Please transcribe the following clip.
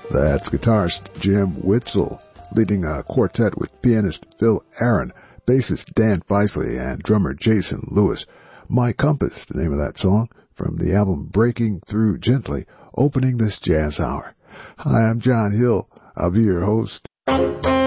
That's guitarist Jim Witzel, leading a quartet with pianist Phil Aaron, bassist Dan Feisley, and drummer Jason Lewis. My Compass, the name of that song, from the album Breaking Through Gently, opening this jazz hour. Hi, I'm John Hill. I'll be your host.